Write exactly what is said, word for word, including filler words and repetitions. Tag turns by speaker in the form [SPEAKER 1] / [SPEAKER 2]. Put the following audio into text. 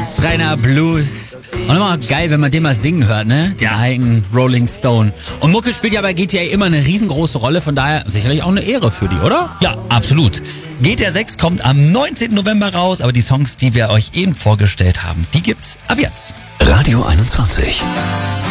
[SPEAKER 1] Astreiner Blues. Und immer geil, wenn man den mal singen hört, ne? Den alten Rolling Stone. Und Mucke spielt ja bei G T A immer eine riesengroße Rolle, von daher sicherlich auch eine Ehre für die, oder?
[SPEAKER 2] Ja, absolut. G T A sechs kommt am neunzehnten November raus, aber die Songs, die wir euch eben vorgestellt haben, die gibt's ab jetzt.
[SPEAKER 3] Radio einundzwanzig.